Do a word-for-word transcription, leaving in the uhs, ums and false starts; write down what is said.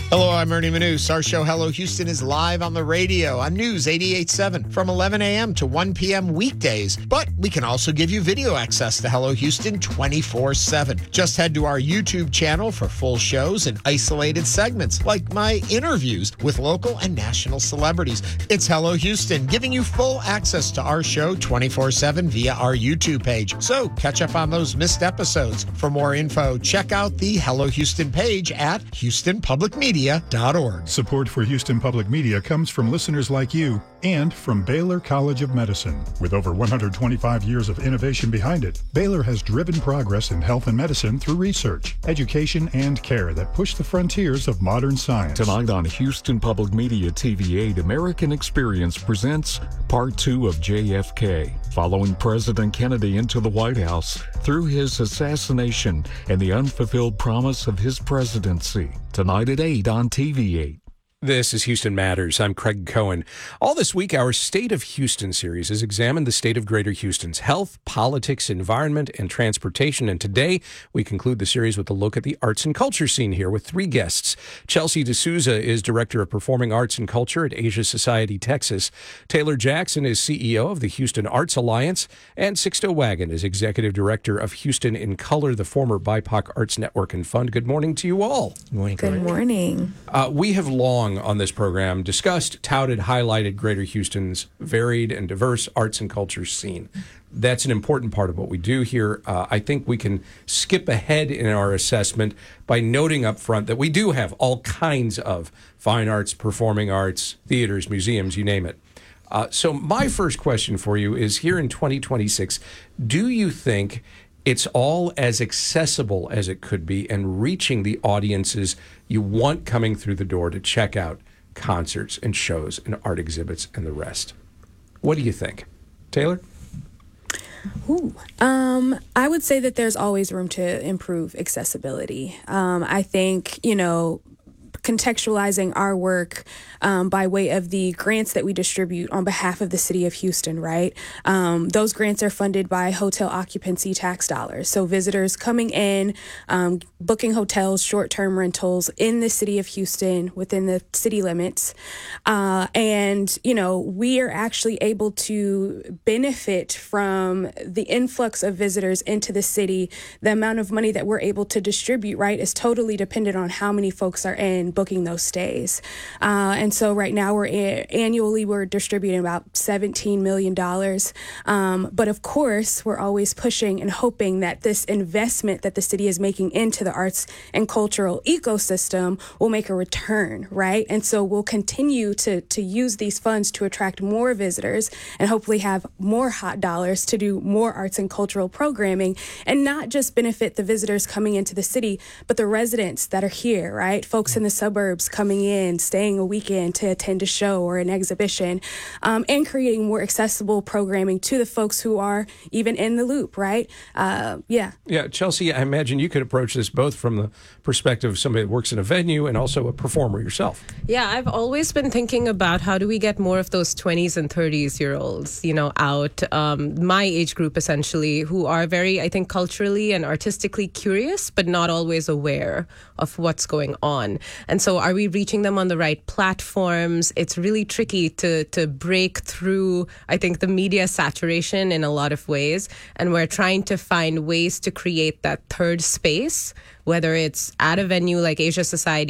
Hello, I'm Ernie Manous. Our show, Hello Houston, is live on the radio on News eighty-eight point seven from eleven a.m. to one p.m. weekdays. But we can also give you video access to Hello Houston twenty-four seven. Just head to our YouTube channel for full shows and isolated segments, like my interviews with local and national celebrities. It's Hello Houston, giving you full access to our show twenty-four seven via our YouTube page. So catch up on those missed episodes. For more info, check out the Hello Houston page at houston public media dot org. Support for Houston Public Media comes from listeners like you and from Baylor College of Medicine. With over one hundred twenty-five years of innovation behind it, Baylor has driven progress in health and medicine through research, education, and care that push the frontiers of modern science. Tonight on Houston Public Media T V eight, American Experience presents Part two of J F K, following President Kennedy into the White House through his assassination and the unfulfilled promise of his presidency. Tonight at eight on T V eight. This is Houston Matters. I'm Craig Cohen. All this week, our State of Houston series has examined the state of Greater Houston's health, politics, environment, and transportation. And today, we conclude the series with a look at the arts and culture scene here with three guests. Chelsea D'Souza is Director of Performing Arts and Culture at Asia Society, Texas. Taylor Jackson is C E O of the Houston Arts Alliance. And Sixto Wagon is Executive Director of Houston in Color, the former B I P O C Arts Network and Fund. Good morning to you all. Good morning. Good morning. Uh, we have long on this program discussed, touted, highlighted Greater Houston's varied and diverse arts and culture scene. That's an important part of what we do here. Uh, I think we can skip ahead in our assessment by noting up front that we do have all kinds of fine arts, performing arts, theaters, museums, you name it. Uh, so my first question for you is, here in twenty twenty-six, do you think it's all as accessible as it could be and reaching the audiences you want coming through the door to check out concerts and shows and art exhibits and the rest? What do you think? Taylor? Ooh, um, I would say that there's always room to improve accessibility. Um, I think, you know, contextualizing our work um, by way of the grants that we distribute on behalf of the city of Houston, right? Um, those grants are funded by hotel occupancy tax dollars. So visitors coming in, um, booking hotels, short-term rentals in the city of Houston within the city limits. Uh, and, you know, we are actually able to benefit from the influx of visitors into the city. The amount of money that we're able to distribute, right, is totally dependent on how many folks are in booking those stays. Uh, and so right now we're a- annually we're distributing about seventeen million dollars. Um, but of course, we're always pushing and hoping that this investment that the city is making into the arts and cultural ecosystem will make a return, right? And so we'll continue to, to use these funds to attract more visitors and hopefully have more hot dollars to do more arts and cultural programming, and not just benefit the visitors coming into the city, but the residents that are here, right? Folks in the suburbs coming in, staying a weekend to attend a show or an exhibition, um, and creating more accessible programming to the folks who are even in the loop, right? Uh, yeah. Yeah, Chelsea, I imagine you could approach this both from the perspective of somebody that works in a venue and also a performer yourself. Yeah, I've always been thinking about how do we get more of those twenties and thirties year olds, you know, out, um, my age group essentially, who are very, I think, culturally and artistically curious, but not always aware of what's going on. And so are we reaching them on the right platforms? It's really tricky to to break through, I think, the media saturation in a lot of ways. And we're trying to find ways to create that third space, whether it's at a venue like Asia Society